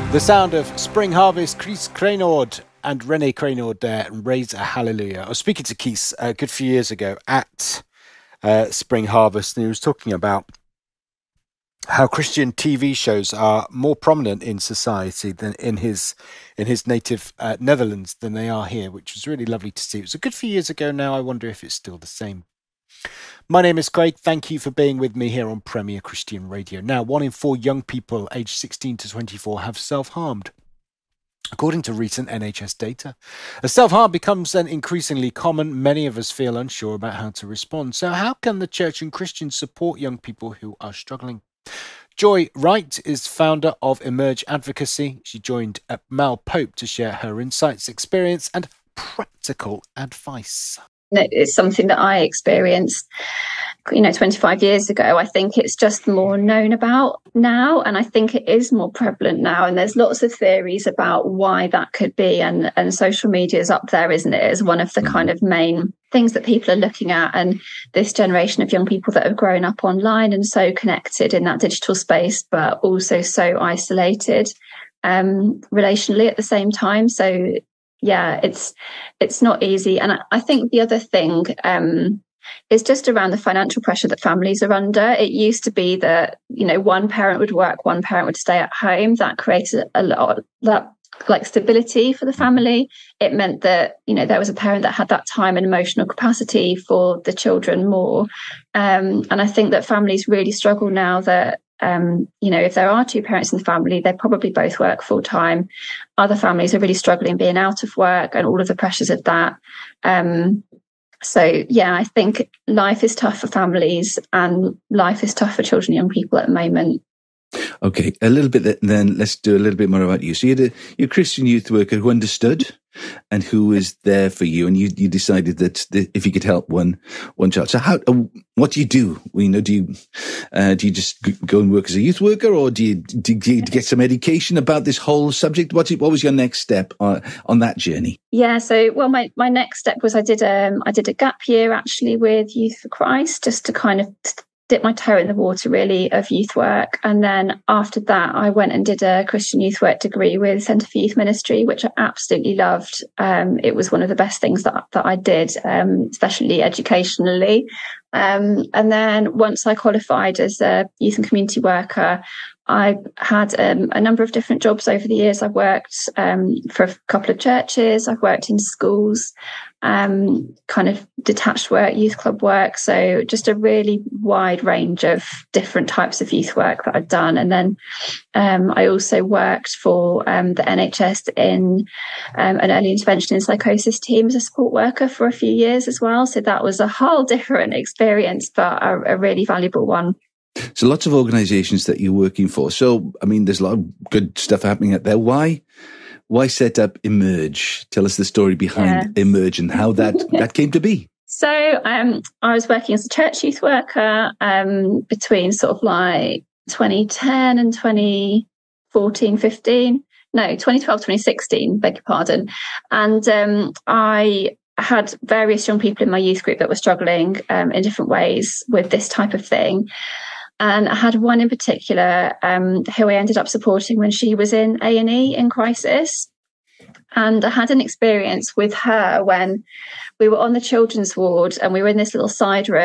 The sound of Spring Harvest, Chris Craynord and Renee Craynord there, and Raise a Hallelujah. I was speaking to Keith a good few years ago at Spring Harvest, and he was talking about how Christian TV shows are more prominent in society than in his native Netherlands than they are here, which was really lovely to see. It was a good few years ago now. I wonder if it's still the same. My name is Craig. Thank you for being with me here on Premier Christian Radio. Now, 1 in 4 young people aged 16 to 24 have self-harmed, according to recent NHS data. As self-harm becomes then increasingly common, many of us feel unsure about how to respond. So how can the church and Christians support young people who are struggling? Joy Wright is founder of Emerge Advocacy. She joined Mal Pope to share her insights, experience and practical advice. It's something that I experienced, 25 years ago. I think it's just more known about now, and I think it is more prevalent now. And there's lots of theories about why that could be. And social media is up there, isn't it, as one of the kind of main things that people are looking at. And this generation of young people that have grown up online and so connected in that digital space, but also so isolated relationally at the same time. So yeah, it's not easy. And I think the other thing is just around the financial pressure that families are under. It used to be that, one parent would work, one parent would stay at home. That created a lot of that, like, stability for the family. It meant that, there was a parent that had that time and emotional capacity for the children more. And I think that families really struggle now that, if there are 2 parents in the family, they probably both work full time. Other families are really struggling being out of work and all of the pressures of that. So, yeah, I think life is tough for families and life is tough for children and young people at the moment. Okay, a little bit then. Let's do a little bit more about you. So you're a Christian youth worker who understood and who was there for you, and you decided that if you could help one child. So what do you do? Do you just go and work as a youth worker, or do you get some education about this whole subject? What was your next step on that journey? Yeah, so my next step was I did a gap year actually with Youth for Christ, just to kind of dip my toe in the water really of youth work. And then after that, I went and did a Christian youth work degree with Centre for Youth Ministry, which I absolutely loved. It was one of the best things that I did, especially educationally. And then once I qualified as a youth and community worker, I had a number of different jobs over the years. I've worked for a couple of churches. I've worked in schools, kind of detached work, youth club work. So just a really wide range of different types of youth work that I've done. And then I also worked for the NHS in an early intervention in psychosis team as a support worker for a few years as well. So that was a whole different experience, but a really valuable one. So lots of organizations that you're working for. So, there's a lot of good stuff happening out there. Why set up Emerge? Tell us the story behind Emerge and how that came to be. So I was working as a church youth worker between sort of like 2010 and 2014, 15. No, 2012, 2016, beg your pardon. And I had various young people in my youth group that were struggling in different ways with this type of thing. And I had one in particular who I ended up supporting when she was in A&E in crisis. And I had an experience with her when we were on the children's ward and we were in this little side room.